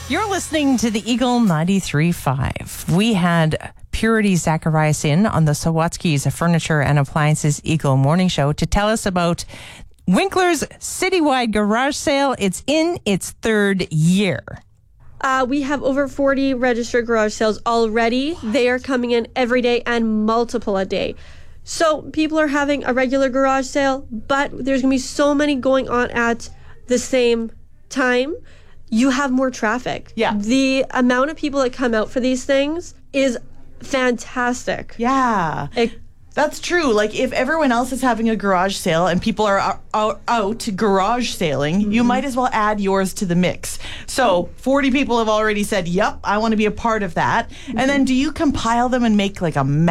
You're listening to the Eagle 93.5. We had Purity Zacharias in on the Sawatsky's Furniture and Appliances Eagle Morning Show to tell us about Winkler's citywide garage sale. It's in its third year. We have over 40 registered garage sales already. What? They are coming in every day and multiple a day. So people are having a regular garage sale, but there's going to be so many going on at the same time. You have more traffic. Yeah. The amount of people that come out for these things is fantastic. Yeah. That's true. Like, if everyone else is having a garage sale and people are out garage sailing, you might as well add yours to the mix. So 40 people have already said, yep, I want to be a part of that. And then do you compile them and make like a